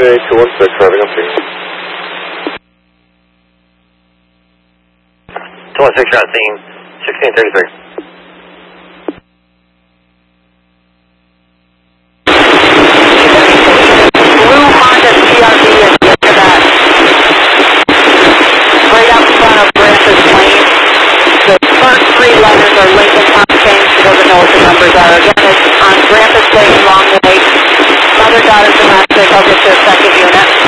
28216, driving up here. 216, you're on scene, 1633. Blue Honda CRV is into that. Right out in front of Branch's Lane. The first three letters are Lincoln Tom James. She doesn't know what the numbers are. Again, it's on Branch's Lane, Long Lake. Mother-daughter domestic. I'll get to a second unit.